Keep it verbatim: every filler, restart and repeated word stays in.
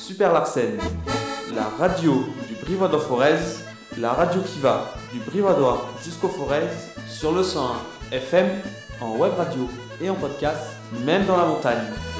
Super Larsen, la radio du Brivadois Forez, la radio qui va du Brivadois jusqu'au Forez sur le cent un F M, en web radio et en podcast, même dans la montagne.